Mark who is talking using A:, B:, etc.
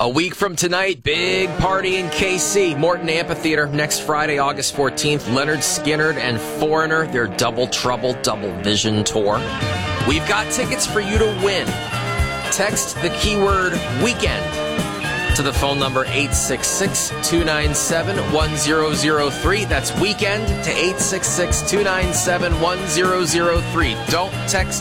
A: A week from tonight, big party in KC, Morton Amphitheater. Next Friday, August 14th, Leonard Skinner and Foreigner, their Double Trouble, Double Vision tour. We've got tickets for you to win. Text the keyword weekend to the phone number 866-297-1003. That's weekend to 866-297-1003. Don't text